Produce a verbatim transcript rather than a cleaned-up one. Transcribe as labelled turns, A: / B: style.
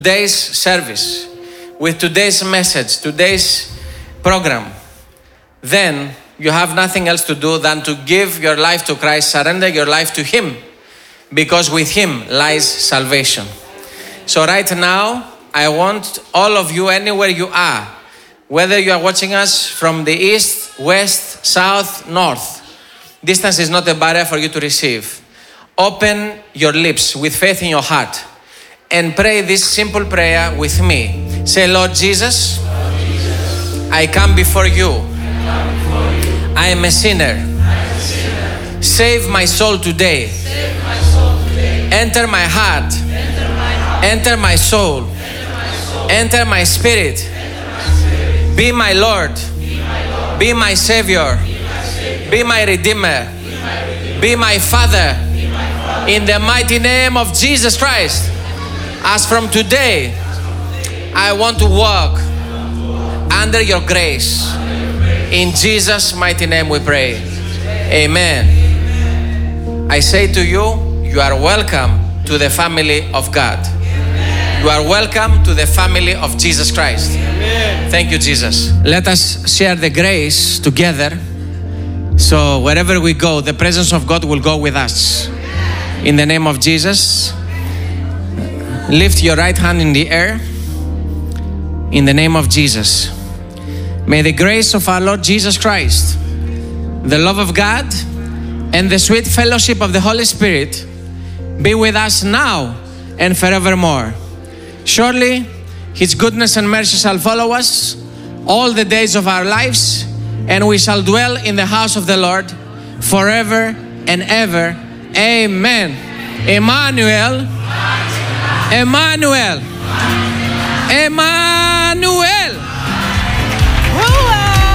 A: today's service, with today's message, today's program, then you have nothing else to do than to give your life to Christ, surrender your life to Him, because with Him lies salvation. So right now, I want all of you, anywhere you are, whether you are watching us from the east, west, south, north, distance is not a barrier for you to receive. Open your lips with faith in your heart and pray this simple prayer with me. Say, Lord Jesus,
B: Lord Jesus,
A: I come before you.
B: I come before you.
A: I am a sinner.
B: I am a sinner.
A: Save my soul today.
B: Save my soul today.
A: Enter my heart.
B: Enter my heart.
A: Enter my soul.
B: Enter my soul.
A: Enter my spirit.
B: Enter my spirit.
A: Be my Lord.
B: Be my Lord.
A: Be my Savior.
B: Be my Savior.
A: Be my Redeemer.
B: Be my Redeemer.
A: Be my Father.
B: Be my Father.
A: In the mighty name of Jesus Christ. As from today, I want to walk under your grace. In Jesus' mighty name we pray. Amen. I say to you, you are welcome to the family of God. You are welcome to the family of Jesus Christ. Thank you, Jesus. Let us share the grace together. So wherever we go, the presence of God will go with us. In the name of Jesus, lift your right hand in the air. In the name of Jesus. May the grace of our Lord Jesus Christ, the love of God, and the sweet fellowship of the Holy Spirit be with us now and forevermore. Surely His goodness and mercy shall follow us all the days of our lives, and we shall dwell in the house of the Lord forever and ever. Amen. Emmanuel. Emmanuel. Emmanuel.